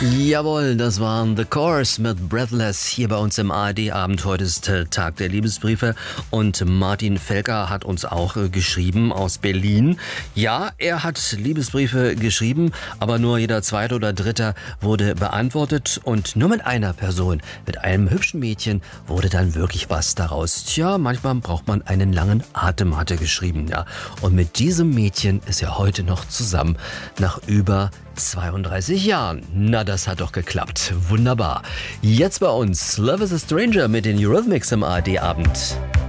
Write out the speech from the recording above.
Jawohl, das waren The Course mit Breathless hier bei uns im ARD-Abend. Heute ist Tag der Liebesbriefe und Martin Felker hat uns auch geschrieben aus Berlin. Ja, er hat Liebesbriefe geschrieben, aber nur jeder zweite oder dritte wurde beantwortet und nur mit einer Person, mit einem hübschen Mädchen, wurde dann wirklich was daraus. Tja, manchmal braucht man einen langen Atem, hat er geschrieben, ja. Und mit diesem Mädchen ist er heute noch zusammen, nach über 32 Jahren. Na, das hat doch geklappt. Wunderbar. Jetzt bei uns Love is a Stranger mit den Eurythmics im ARD-Abend.